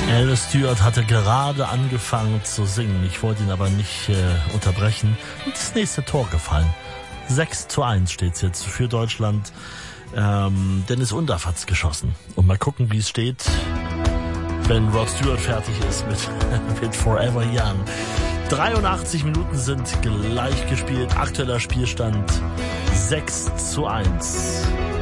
Elvis Stewart hatte gerade angefangen zu singen. Ich wollte ihn aber nicht unterbrechen. Und das nächste Tor gefallen. 6:1 steht's jetzt für Deutschland. Dennis Undaff hat's geschossen. Und mal gucken, wie es steht, wenn Rod Stewart fertig ist mit Forever Young. 83 Minuten sind gleich gespielt. Aktueller Spielstand 6:1.